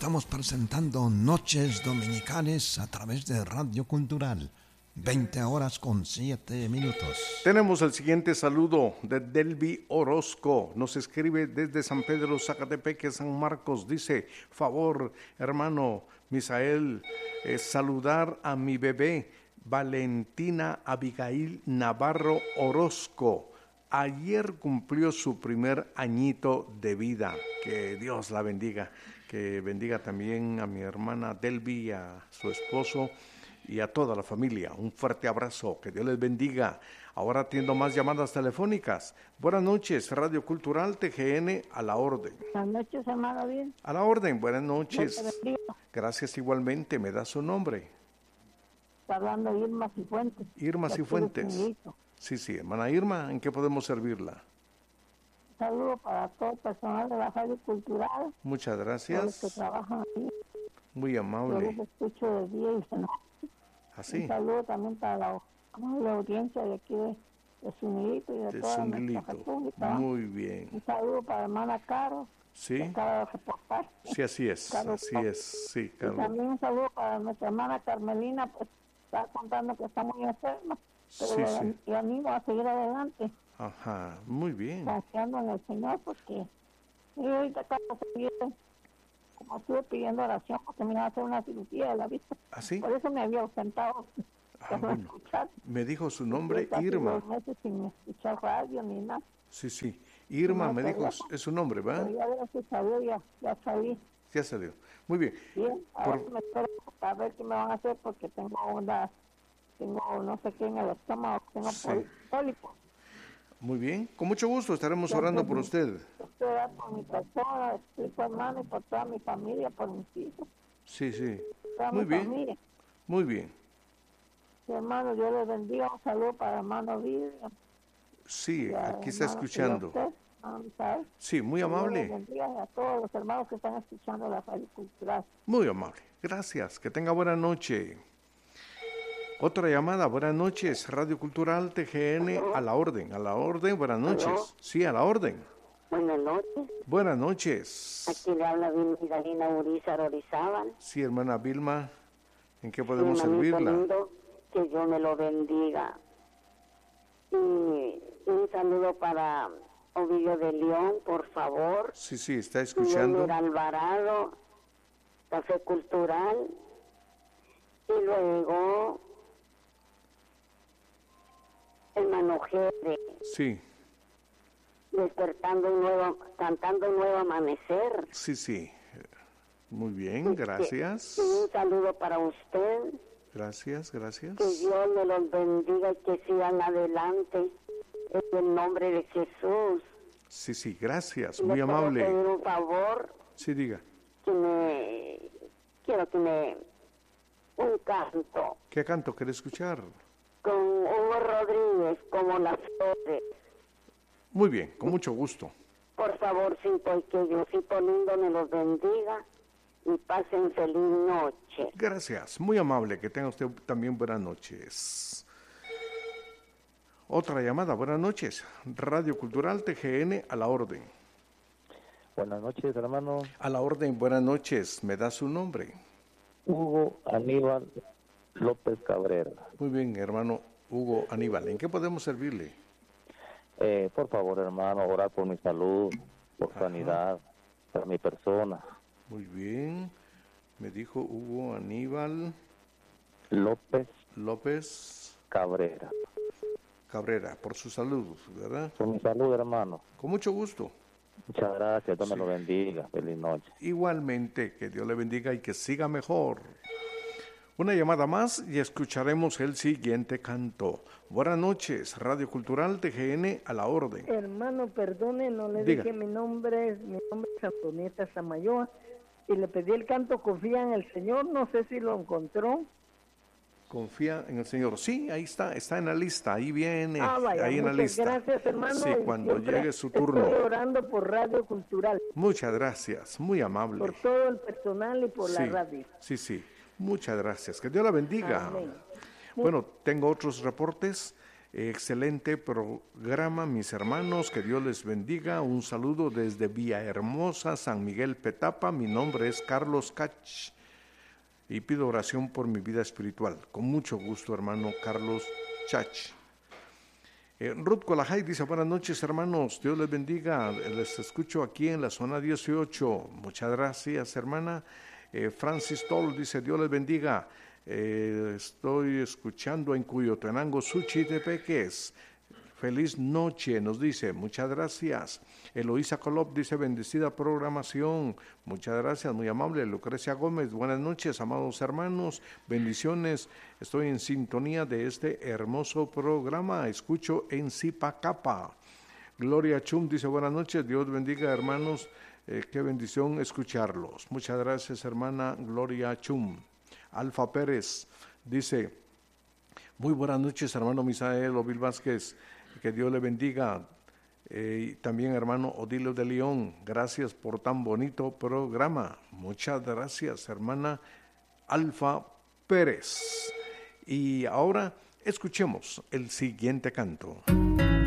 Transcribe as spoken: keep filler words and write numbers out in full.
Estamos presentando Noches Dominicales a través de Radio Cultural. veinte horas con siete minutos. Tenemos el siguiente saludo de Delvi Orozco. Nos escribe desde San Pedro, Zacatepeque, San Marcos. Dice, favor, hermano Misael, eh, saludar a mi bebé, Valentina Abigail Navarro Orozco. Ayer cumplió su primer añito de vida. Que Dios la bendiga. Que bendiga también a mi hermana Delvi, a su esposo y a toda la familia. Un fuerte abrazo. Que Dios les bendiga. Ahora atiendo más llamadas telefónicas. Buenas noches, Radio Cultural T G N, a la orden. Buenas noches, hermano, bien. A la orden, buenas noches. Gracias igualmente. ¿Me da su nombre? Está hablando Irma Cifuentes. Irma Cifuentes. Sí, sí, hermana Irma, ¿en qué podemos servirla? Un saludo para todo el personal de la Radio Cultural. Muchas gracias. Todos los que trabajan ahí. Muy amable. Yo los escucho de día y de noche. ¿Así? Un saludo también para la, la audiencia de aquí de, de Zunilito y de, de toda nuestra república. Muy bien. Un saludo para la hermana Caro. Sí. Que acaba de reportar. Sí, así es. Caro, así Caro. es. Sí, Carlos. Y también un saludo para nuestra hermana Carmelina, pues está contando que está muy enferma. Pero sí, sí. Le animo a seguir adelante. Ajá, muy bien. Confiando en el Señor, porque yo ahorita acabo de seguir, como estuve pidiendo oración, porque me iban a hacer una cirugía de la vista. ¿Ah, sí? Por eso me había ausentado. Ah, bueno. Me dijo su nombre, Irma. Dos meses sin escuchar radio ni nada. Sí, sí. Irma no, me dijo, ya, es su nombre, ¿verdad? Ya gracias a Dios, ya, ya salí. Ya salió. Muy bien. Bien, ahora Por... me espero a ver qué me van a hacer, porque tengo una... Tengo no sé qué en el estómago, tengo sí. pólipo. Muy bien, con mucho gusto estaremos Yo orando por usted. Estoy orando por mi persona, por hermano y por toda mi familia, por mis hijos. Sí, sí. Toda Muy mi bien. Familia. Muy bien. Sí, hermano, yo le bendiga. Un saludo para hermano Vidrio. Sí, y aquí está escuchando. Usted, ¿sabes? Sí, muy amable. Yo le bendiga a todos los hermanos que están escuchando la Radio Cultural. Muy amable. Gracias. Que tenga buena noche. Otra llamada, buenas noches, Radio Cultural T G N, a la orden, a la orden, buenas noches. ¿Aló? Sí, a la orden. Buenas noches. Buenas noches. Aquí le habla Vilma Urizar Orizábal. Sí, hermana Vilma, ¿en qué podemos sí, servirla? Lindo, que Dios me lo bendiga. Y un saludo para Ovidio de León, por favor. Sí, sí, está escuchando. Alvarado, Café Cultural. Y luego... hermano Jere. Sí. Despertando un nuevo, cantando un nuevo amanecer. Sí, sí. Muy bien, gracias. Y un saludo para usted. Gracias, gracias. Que Dios me los bendiga y que sigan adelante en el nombre de Jesús. Sí, sí, gracias, muy amable. ¿Le puedo pedir un favor? Sí, diga. Que me... quiero que me... un canto. ¿Qué canto quiere escuchar? Con Hugo Rodríguez, como las flores. Muy bien, con mucho gusto. Por favor, Cito, y que Diosito lindo me los bendiga y pasen feliz noche. Gracias, muy amable, que tenga usted también buenas noches. Otra llamada, buenas noches. Radio Cultural T G N, a la orden. Buenas noches, hermano. A la orden, buenas noches. ¿Me da su nombre? Hugo Aníbal López Cabrera. Muy bien, hermano Hugo Aníbal. ¿En qué podemos servirle? Eh, por favor, hermano, orar por mi salud, por Ajá. sanidad, por mi persona. Muy bien. Me dijo Hugo Aníbal López López Cabrera. Cabrera, por su salud, ¿verdad? Por mi salud, hermano. Con mucho gusto. Muchas gracias, Dios sí. me lo bendiga. Feliz noche. Igualmente, que Dios le bendiga y que siga mejor. Una llamada más y escucharemos el siguiente canto. Buenas noches, Radio Cultural T G N, a la orden. Hermano, perdone, no le Diga. dije mi nombre, mi nombre es Antonieta Samayoa y le pedí el canto Confía en el Señor, no sé si lo encontró. Confía en el Señor. Sí, ahí está, está en la lista, ahí viene, ah, vaya, ahí en la lista. Gracias, hermano. Sí, cuando llegue su turno. Estoy orando por Radio Cultural. Muchas gracias, muy amable. Por todo el personal y por sí, la radio. Sí, sí, muchas gracias. Que Dios la bendiga. Amén. Bueno, tengo otros reportes. Excelente programa, mis hermanos, que Dios les bendiga. Un saludo desde Villahermosa, San Miguel Petapa. Mi nombre es Carlos Cach y pido oración por mi vida espiritual. Con mucho gusto, hermano Carlos Chach. Eh, Ruth Colajay dice, buenas noches, hermanos, Dios les bendiga. Les escucho aquí en la zona dieciocho. Muchas gracias, hermana. Eh, Francis Toll dice, Dios les bendiga. Eh, estoy escuchando en Cuyotenango, Suchitepeques. Feliz noche, nos dice, muchas gracias. Eloísa Colop dice, bendecida programación, muchas gracias, muy amable. Lucrecia Gómez, buenas noches, amados hermanos, bendiciones. Estoy en sintonía de este hermoso programa, escucho en Zipacapa. Gloria Chum dice, buenas noches, Dios bendiga, hermanos, eh, qué bendición escucharlos. Muchas gracias, hermana Gloria Chum. Alfa Pérez dice, muy buenas noches, hermano Misael Ovil Vázquez, que Dios le bendiga. Eh, y también hermano Odilio de León, gracias por tan bonito programa. Muchas gracias, hermana Alfa Pérez. Y ahora escuchemos el siguiente canto.